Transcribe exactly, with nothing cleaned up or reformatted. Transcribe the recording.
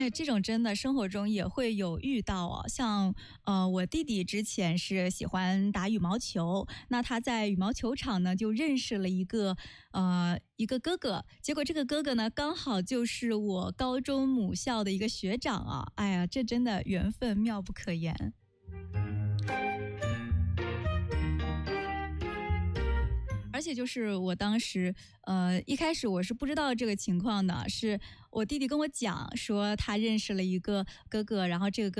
哎，这种真的生活中也会有遇到哦。像，呃，我弟弟之前是喜欢打羽毛球，那他在羽毛球场呢，就认识了一个呃，一个哥哥。结果这个哥哥呢，刚好就是我高中母校的一个学长啊。哎呀，这真的缘分妙不可言。而且就是我当时，呃，一开始我是不知道这个情况的，是我弟弟跟我讲说他认识了一个哥哥，然后这个哥